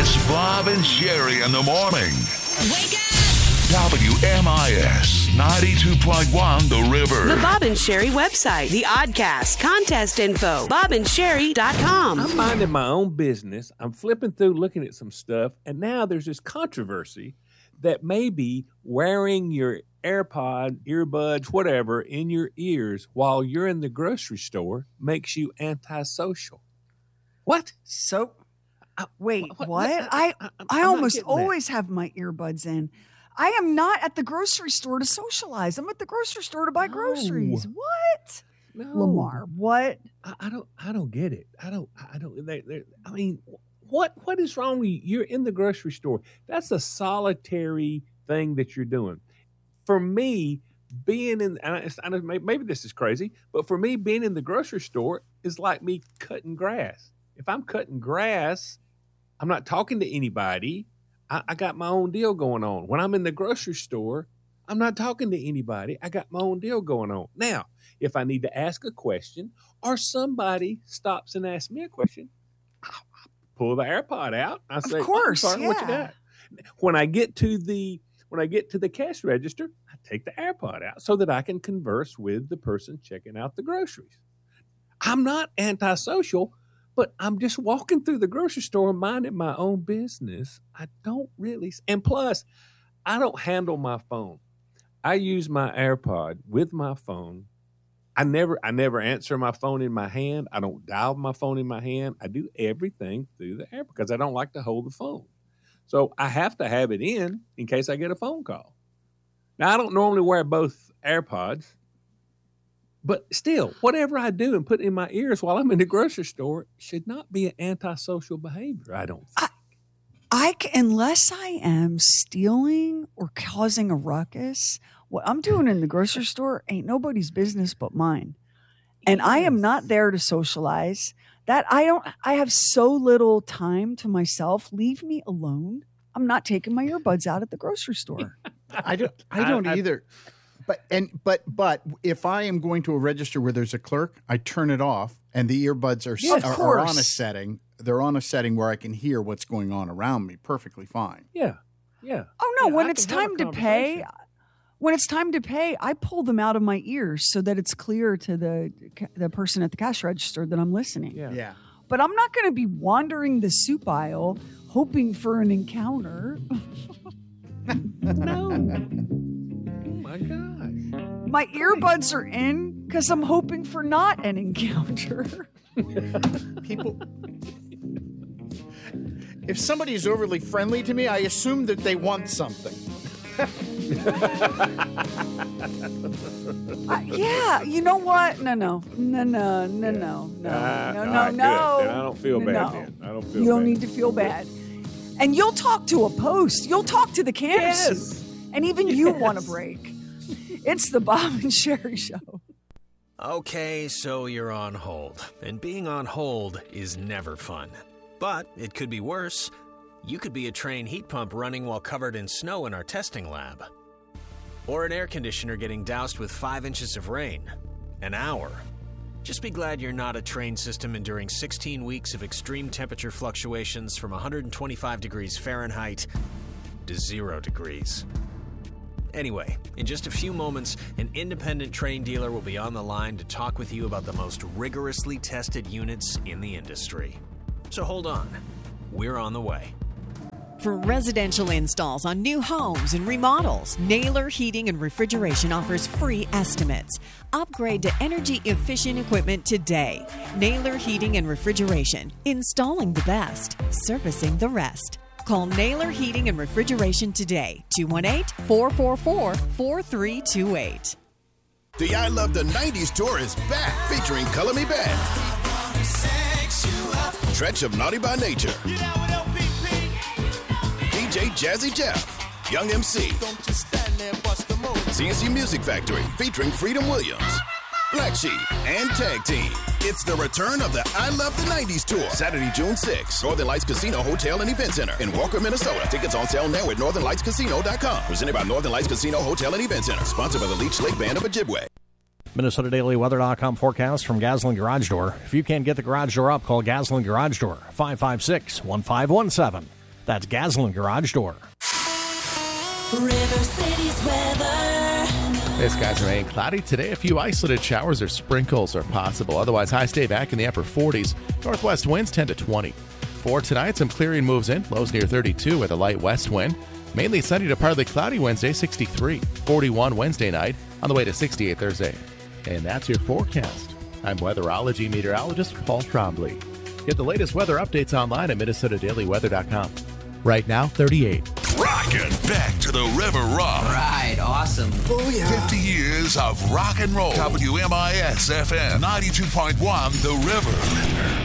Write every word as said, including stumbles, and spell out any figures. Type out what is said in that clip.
It's Bob and Sherry in the morning. Wake up! W M I S ninety-two point one The River. The Bob and Sherry website, the Oddcast, contest info, bob and sherry dot com. I'm minding my own business. I'm flipping through looking at some stuff, and now there's this controversy that maybe wearing your AirPod, earbuds, whatever, in your ears while you're in the grocery store makes you antisocial. What? So, uh, wait, what? what? what? I I, I'm I not almost getting that. always have my earbuds in. I am not at the grocery store to socialize. I'm at the grocery store to buy No. groceries. What? No. Lamar, what? I, I don't. I don't get it. I don't. I don't. They, they, I mean, what? What is wrong with you? You're in the grocery store. That's a solitary thing that you're doing. For me, being in, and I, I know maybe, maybe this is crazy, but for me, being in the grocery store is like me cutting grass. If I'm cutting grass, I'm not talking to anybody. I, I got my own deal going on. When I'm in the grocery store, I'm not talking to anybody. I got my own deal going on. Now, if I need to ask a question or somebody stops and asks me a question, I pull the AirPod out. I say, Of course, oh, sorry, what you yeah. got? When I get to the when I get to the cash register, I take the AirPod out so that I can converse with the person checking out the groceries. I'm not antisocial, but I'm just walking through the grocery store minding my own business. I don't really, and plus, I don't handle my phone. I use my AirPod with my phone. I never, I never answer my phone in my hand. I don't dial my phone in my hand. I do everything through the AirPod because I don't like to hold the phone. So I have to have it in in case I get a phone call. Now, I don't normally wear both AirPods, but still, whatever I do and put in my ears while I'm in the grocery store should not be an antisocial behavior, I don't think. I c- unless I am stealing or causing a ruckus, what I'm doing in the grocery store ain't nobody's business but mine. And I am not there to socialize. That I don't I have so little time to myself. Leave me alone. I'm not taking my earbuds out at the grocery store. I don't I don't I- I- either. But and but but if I am going to a register where there's a clerk, I turn it off and the earbuds are, Yeah, of are, are on a course. setting. They're on a setting where I can hear what's going on around me perfectly fine. Yeah, yeah. Oh no, Yeah, when I it's can have a time to pay, conversation. when it's time to pay, I pull them out of my ears so that it's clear to the the person at the cash register that I'm listening. Yeah. Yeah. But I'm not going to be wandering the soup aisle hoping for an encounter. No. Oh my gosh. My earbuds are in because I'm hoping for not an encounter. People If somebody is overly friendly to me, I assume that they want something. Uh, yeah, you know what? No, no, no, no, no, no, no, Ah, no, all no, right, no. good. Then I don't feel bad No. then. I don't feel You don't bad. need to feel bad. And you'll talk to a post. You'll talk to the canvas. Yes. And even you Yes. want a break. It's the Bob and Sherry Show. Okay, so you're on hold. And being on hold is never fun. But it could be worse. You could be a train heat pump running while covered in snow in our testing lab. Or an air conditioner getting doused with five inches of rain. An hour. Just be glad you're not a train system enduring sixteen weeks of extreme temperature fluctuations from one hundred twenty-five degrees Fahrenheit to zero degrees. Anyway, in just a few moments, an independent train dealer will be on the line to talk with you about the most rigorously tested units in the industry. So hold on. We're on the way. For residential installs on new homes and remodels, Naylor Heating and Refrigeration offers free estimates. Upgrade to energy-efficient equipment today. Naylor Heating and Refrigeration. Installing the best. Servicing the rest. Call Naylor Heating and Refrigeration today. two one eight, four four four, four three two eight. The I Love the nineties tour is back, featuring Color Me Bad, Stretch of Naughty by Nature, D J Jazzy Jeff, Young M C, C N C Music Factory featuring Freedom Williams, Black Sheep, and Tag Team. It's the return of the I Love the nineties tour, Saturday, June sixth, Northern Lights Casino Hotel and Event Center in Walker, Minnesota. Tickets on sale now at northern lights casino dot com. Presented by Northern Lights Casino Hotel and Event Center. Sponsored by the Leech Lake Band of Ojibwe. Minnesota Daily Weather dot com forecast from Gasoline Garage Door. If you can't get the garage door up, call Gasoline Garage Door, five five six, one five one seven. That's Gaslin Garage Door. River City's weather. Hey, skies remain cloudy today. A few isolated showers or sprinkles are possible. Otherwise, highs stay back in the upper forties. Northwest winds ten to twenty. For tonight, some clearing moves in. Lows near thirty-two with a light west wind. Mainly sunny to partly cloudy Wednesday, sixty-three. forty-one Wednesday night, on the way to sixty-eight Thursday. And that's your forecast. I'm weatherology meteorologist Paul Trombley. Get the latest weather updates online at Minnesota Daily Weather dot com. Right now, thirty-eight. Rockin' back to the River Rock. Right, awesome. Oh, yeah. fifty years of rock and roll. W M I S F M ninety-two point one, The River.